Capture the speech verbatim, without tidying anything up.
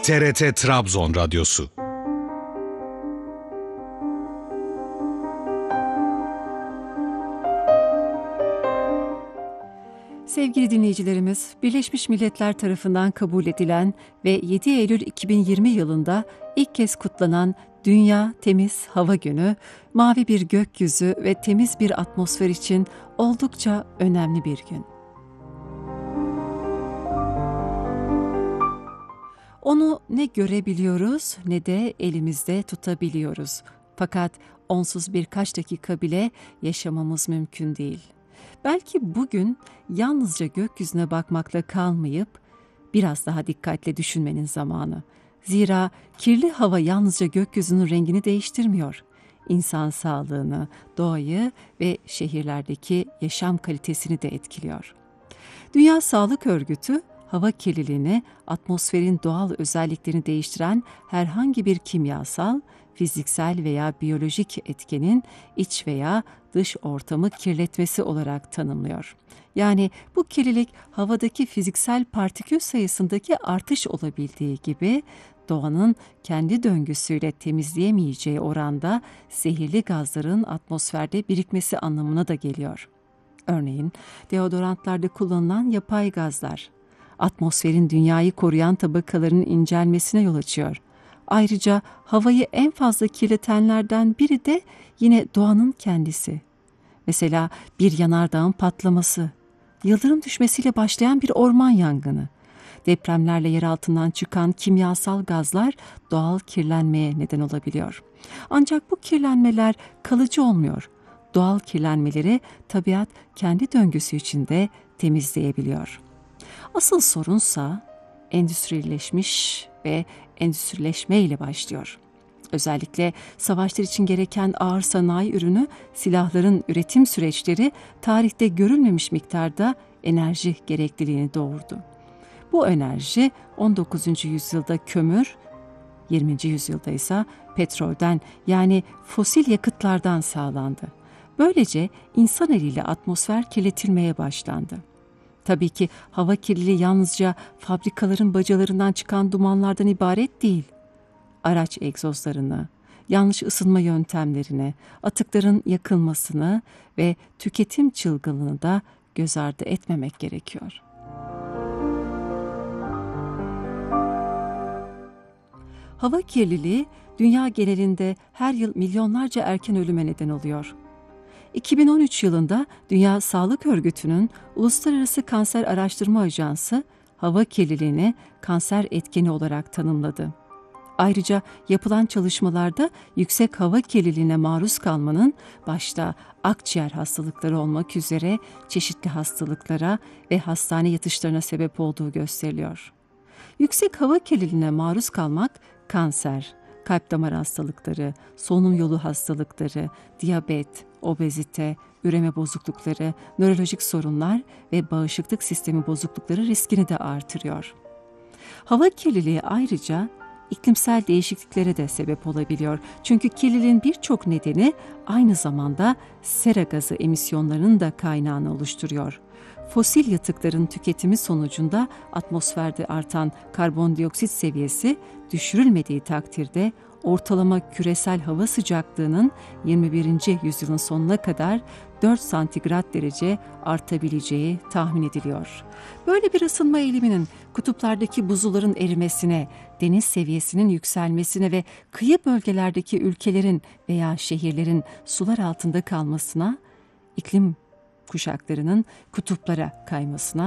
T R T Trabzon Radyosu. Sevgili dinleyicilerimiz, Birleşmiş Milletler tarafından kabul edilen ve yedi Eylül iki bin yirmi yılında ilk kez kutlanan Dünya Temiz Hava Günü, mavi bir gökyüzü ve temiz bir atmosfer için oldukça önemli bir gün. Onu ne görebiliyoruz ne de elimizde tutabiliyoruz. Fakat onsuz birkaç dakika bile yaşamamız mümkün değil. Belki bugün yalnızca gökyüzüne bakmakla kalmayıp biraz daha dikkatle düşünmenin zamanı. Zira kirli hava yalnızca gökyüzünün rengini değiştirmiyor. İnsan sağlığını, doğayı ve şehirlerdeki yaşam kalitesini de etkiliyor. Dünya Sağlık Örgütü, hava kirliliğini atmosferin doğal özelliklerini değiştiren herhangi bir kimyasal, fiziksel veya biyolojik etkenin iç veya dış ortamı kirletmesi olarak tanımlıyor. Yani bu kirlilik havadaki fiziksel partikül sayısındaki artış olabildiği gibi doğanın kendi döngüsüyle temizleyemeyeceği oranda zehirli gazların atmosferde birikmesi anlamına da geliyor. Örneğin deodorantlarda kullanılan yapay gazlar, atmosferin dünyayı koruyan tabakalarının incelmesine yol açıyor. Ayrıca havayı en fazla kirletenlerden biri de yine doğanın kendisi. Mesela bir yanardağın patlaması, yıldırım düşmesiyle başlayan bir orman yangını, depremlerle yer altından çıkan kimyasal gazlar doğal kirlenmeye neden olabiliyor. Ancak bu kirlenmeler kalıcı olmuyor. Doğal kirlenmeleri tabiat kendi döngüsü içinde temizleyebiliyor. Asıl sorunsa endüstrileşmiş ve endüstrileşme ile başlıyor. Özellikle savaşlar için gereken ağır sanayi ürünü, silahların üretim süreçleri tarihte görülmemiş miktarda enerji gerekliliğini doğurdu. Bu enerji on dokuzuncu yüzyılda kömür, yirminci yüzyılda ise petrolden yani fosil yakıtlardan sağlandı. Böylece insan eliyle atmosfer kirletilmeye başlandı. Tabii ki hava kirliliği yalnızca fabrikaların bacalarından çıkan dumanlardan ibaret değil. Araç egzozlarını, yanlış ısınma yöntemlerini, atıkların yakılmasını ve tüketim çılgınlığını da göz ardı etmemek gerekiyor. Hava kirliliği dünya genelinde her yıl milyonlarca erken ölüme neden oluyor. iki bin on üç yılında Dünya Sağlık Örgütü'nün Uluslararası Kanser Araştırma Ajansı hava kirliliğini kanser etkeni olarak tanımladı. Ayrıca yapılan çalışmalarda yüksek hava kirliliğine maruz kalmanın başta akciğer hastalıkları olmak üzere çeşitli hastalıklara ve hastane yatışlarına sebep olduğu gösteriliyor. Yüksek hava kirliliğine maruz kalmak kanser, kalp damar hastalıkları, solunum yolu hastalıkları, diyabet, obezite, üreme bozuklukları, nörolojik sorunlar ve bağışıklık sistemi bozuklukları riskini de artırıyor. Hava kirliliği ayrıca iklimsel değişikliklere de sebep olabiliyor. Çünkü kirliliğin birçok nedeni aynı zamanda sera gazı emisyonlarının da kaynağını oluşturuyor. Fosil yatıkların tüketimi sonucunda atmosferde artan karbondioksit seviyesi düşürülmediği takdirde ortalama küresel hava sıcaklığının yirmi birinci yüzyılın sonuna kadar dört santigrat derece artabileceği tahmin ediliyor. Böyle bir ısınma eğiliminin kutuplardaki buzulların erimesine, deniz seviyesinin yükselmesine ve kıyı bölgelerdeki ülkelerin veya şehirlerin sular altında kalmasına, iklim kuşaklarının kutuplara kaymasına